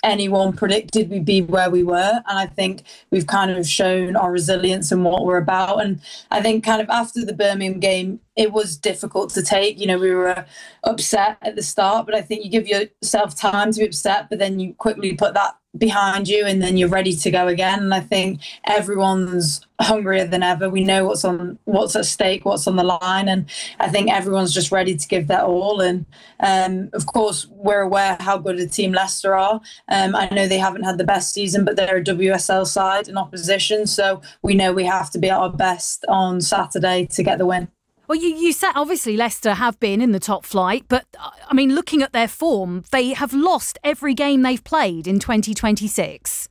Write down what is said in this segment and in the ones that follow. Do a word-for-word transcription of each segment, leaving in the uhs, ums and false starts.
anyone predicted we'd be where we were. And I think we've kind of shown our resilience and what we're about. And I think kind of after the Birmingham game, it was difficult to take. You know, we were upset at the start, but I think you give yourself time to be upset, but then you quickly put that behind you and then you're ready to go again. And I think everyone's hungrier than ever. We know what's on what's at stake, what's on the line, and I think everyone's just ready to give that all. And um, of course, we're aware how good a team Leicester are. Um, I know they haven't had the best season, but they're a W S L side in opposition, so we know we have to be at our best on Saturday to get the win. Well, you, you said obviously Leicester have been in the top flight, but I mean, looking at their form, they have lost every game they've played in twenty twenty-six.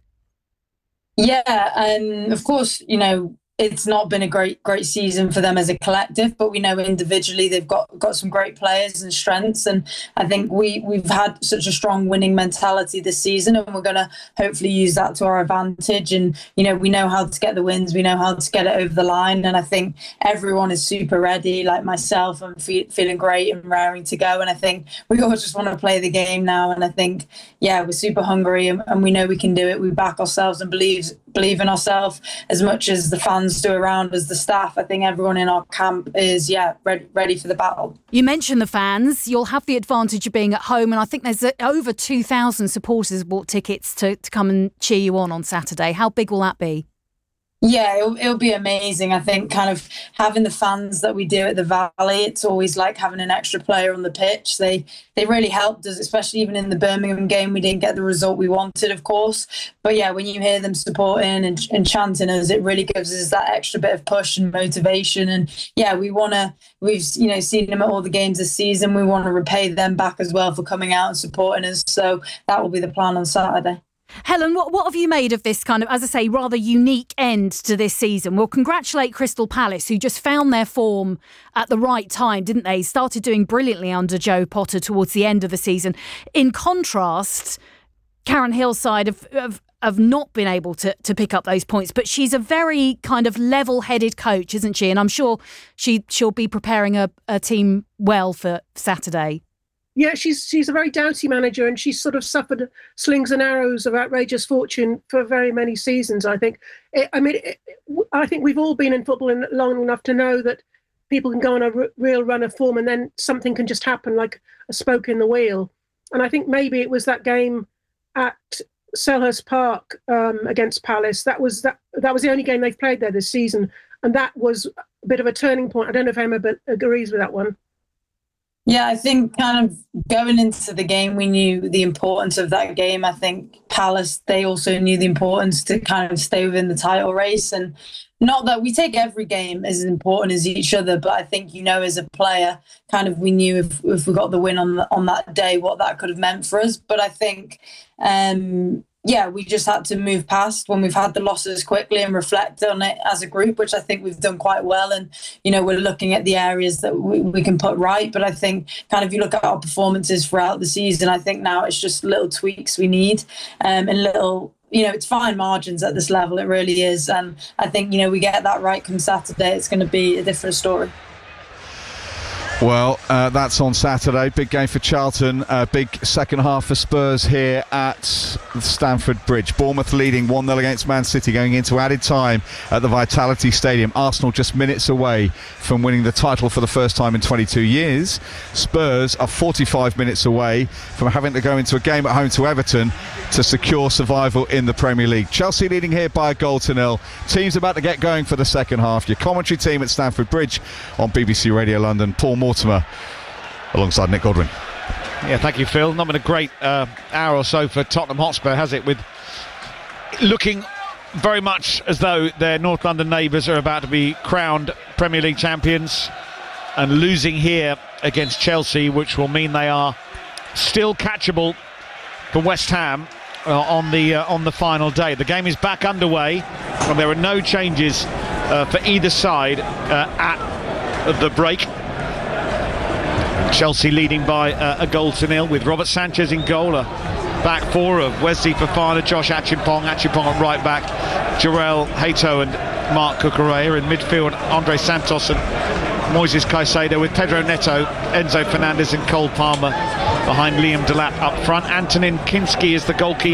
Yeah, and of course, you know, it's not been a great, great season for them as a collective, but we know individually they've got, got some great players and strengths. And I think we, we've had such a strong winning mentality this season, and we're going to hopefully use that to our advantage. And, you know, we know how to get the wins. We know how to get it over the line. And I think everyone is super ready, like myself. I'm fe- feeling great and raring to go. And I think we all just want to play the game now. And I think, yeah, we're super hungry and, and we know we can do it. We back ourselves and believe believe in ourselves as much as the fans do around us, the staff. I think everyone in our camp is, yeah, ready, ready for the battle. You mentioned the fans. You'll have the advantage of being at home, and I think there's over two thousand supporters bought tickets to, to come and cheer you on on Saturday. How big will that be? Yeah, it'll, it'll be amazing. I think kind of having the fans that we do at the Valley, it's always like having an extra player on the pitch. They they really helped us, especially even in the Birmingham game. We didn't get the result we wanted, of course. But yeah, when you hear them supporting and, and chanting us, it really gives us that extra bit of push and motivation. And yeah, we want to, we've you know seen them at all the games this season. We want to repay them back as well for coming out and supporting us. So that will be the plan on Saturday. Helen, what, what have you made of this kind of, as I say, rather unique end to this season? Well, congratulate Crystal Palace, who just found their form at the right time, didn't they? Started doing brilliantly under Joe Potter towards the end of the season. In contrast, Karen Hillside have, have, have not been able to, to pick up those points, but she's a very kind of level-headed coach, isn't she? And I'm sure she, she'll be preparing a, a team well for Saturday. Yeah, she's she's a very doughty manager, and she's sort of suffered slings and arrows of outrageous fortune for very many seasons, I think. It, I mean, it, I think we've all been in football long enough to know that people can go on a r- real run of form and then something can just happen like a spoke in the wheel. And I think maybe it was that game at Selhurst Park um, against Palace. That was that that was the only game they've played there this season. And that was a bit of a turning point. I don't know if Emma agrees with that one. Yeah, I think kind of going into the game, we knew the importance of that game. I think Palace, they also knew the importance to kind of stay within the title race. And not that we take every game as important as each other, but I think, you know, as a player, kind of we knew if, if we got the win on the, on that day, what that could have meant for us. But I think, um, yeah, we just had to move past when we've had the losses quickly and reflect on it as a group, which I think we've done quite well. And, you know, we're looking at the areas that we, we can put right. But I think kind of you look at our performances throughout the season, I think now it's just little tweaks we need um, and little, you know, it's fine margins at this level. It really is. And I think, you know, we get that right come Saturday, it's going to be a different story. Well, uh, that's on Saturday. Big game for Charlton. Uh, big second half for Spurs here at Stamford Bridge. Bournemouth leading one nil against Man City going into added time at the Vitality Stadium. Arsenal just minutes away from winning the title for the first time in twenty-two years. Spurs are forty-five minutes away from having to go into a game at home to Everton to secure survival in the Premier League. Chelsea leading here by a goal to nil. Team's about to get going for the second half. Your commentary team at Stamford Bridge on B B C Radio London. Paul Mortimer alongside Nick Godwin. Yeah, thank you, Phil. Not been a great uh, hour or so for Tottenham Hotspur, has it? With looking very much as though their North London neighbours are about to be crowned Premier League champions, and losing here against Chelsea, which will mean they are still catchable for West Ham uh, on the uh, on the final day. The game is back underway, and there are no changes uh, for either side uh, at the break. Chelsea leading by uh, a goal to nil, with Robert Sanchez in goal. A back four of Wesley Fofana, Josh Achimpong, Achimpong at right back, Jarell Hato and Mark Cucurella in midfield, Andre Santos and Moises Caicedo, with Pedro Neto, Enzo Fernandez and Cole Palmer behind Liam Delap up front. Antonin Kinski is the goalkeeper.